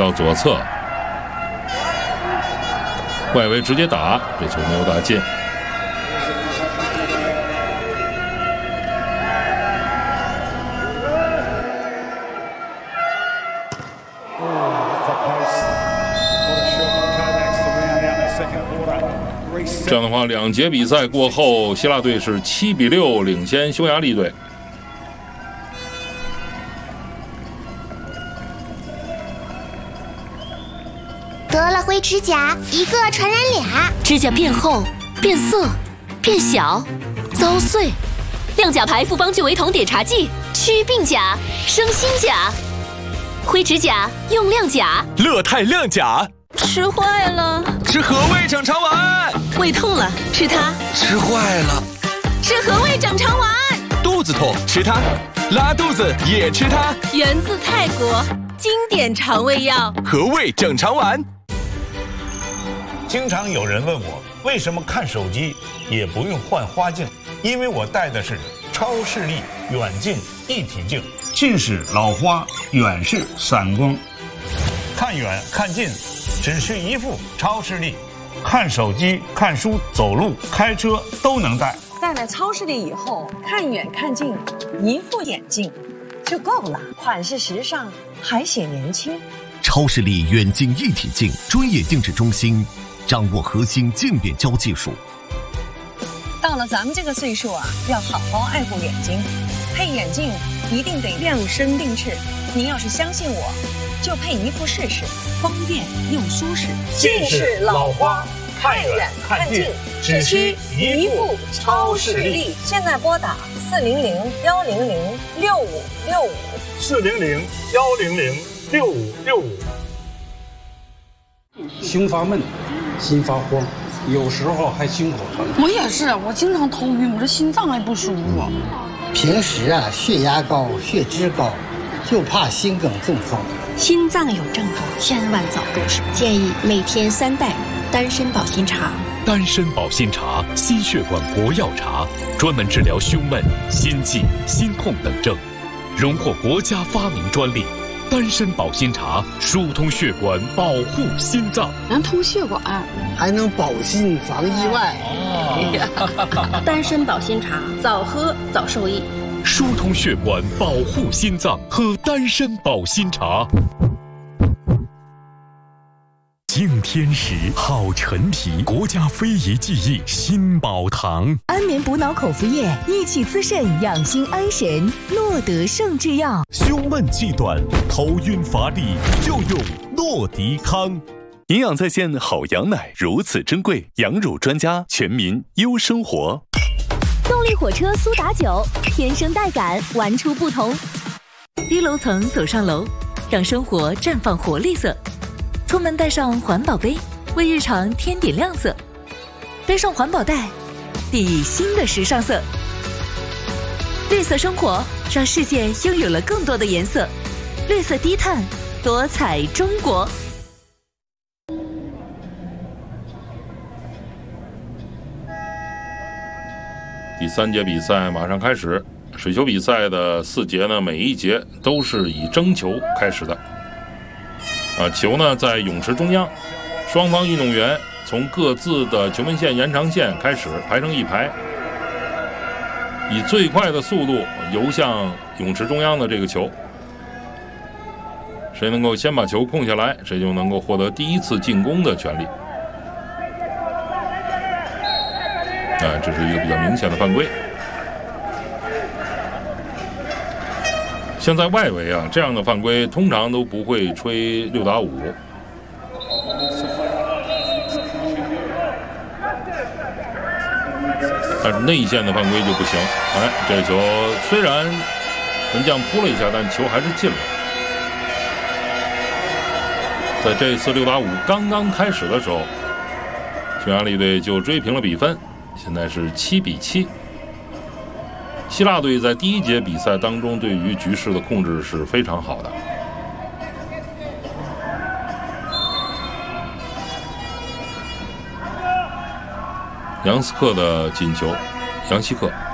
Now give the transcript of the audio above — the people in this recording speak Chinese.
到左侧，外围直接打，这球没有打进。这样的话，2节比赛过后，希腊队是7-6领先匈牙利队。 得了灰指甲，一个传染俩， 指甲变厚、变色、变小、遭碎。亮甲牌复方聚维酮碘茶剂，祛病甲，生新甲。灰指甲用亮甲， 乐泰亮甲。 吃坏了， 吃和味整肠丸。 胃痛了，吃它。 吃坏了， 吃和味整肠丸。 肚子痛，吃它。拉肚子也吃它。 源自泰国，经典肠胃药， 和味整肠丸。 经常有人问我，为什么看手机也不用换花镜？因为我戴的是超视力远近一体镜，近视老花，远视散光，看远看近只需一副超视力，看手机、看书、走路、开车都能戴。 戴了超视力以后，看远看近，一副眼镜就够了，款式时尚，还显年轻。 超视力远近一体镜专业定制中心，掌握核心镜变焦技术。 到了咱们这个岁数啊，要好好爱护眼睛，配眼镜一定得量身定制。您要是相信我，就配一副试试，方便又舒适。 近视老花，看远看近，只需一副超视力。 现在拨打400-100-6565，400-100-6565。 胸发闷，心发慌，有时候还心口疼。 我也是，我经常头晕，我这心脏还不舒服。 平时血压高、血脂高，就怕心梗中风。 心脏有症状，千万早重视。建议每天3袋丹参保心茶。 丹参保心茶，心血管国药茶，专门治疗胸闷、心悸、心痛等症，荣获国家发明专利。丹参保心茶疏通血管，保护心脏， 能通血管， 还能保心防意外。 丹参保心茶，早喝早受益。 疏通血管，保护心脏，喝丹参保心茶。敬天时，好陈皮，国家非遗技艺新宝堂。 安眠补脑口服液，益气滋肾，养心安神。诺德圣制药。 胸闷气短，头晕乏力，就用诺迪康。营养在线好羊奶如此珍贵，羊乳专家，全民优生活。 动力火车苏打酒，天生带感，玩出不同。低楼层走上楼，让生活绽放活力色。出门带上环保杯，为日常添点亮色；背上环保袋，抵新的时尚色。绿色生活，让世界拥有了更多的颜色。绿色低碳，多彩中国。 第3节比赛马上开始，水球比赛的4节呢，每一节都是以争球开始的。球呢在泳池中央，双方运动员从各自的球门线延长线开始排成一排，以最快的速度游向泳池中央的这个球。谁能够先把球控下来，谁就能够获得第1次进攻的权利。这是一个比较明显的犯规。像在外围这样的犯规通常都不会吹6打5。但是内线的犯规就不行。这球虽然门将扑了一下，但球还是进了。在这次6打5刚刚开始的时候，匈牙利队就追平了比分，现在是7-7。希腊队在第1节比赛当中对于局势的控制是非常好的。杨斯克的进球，杨希克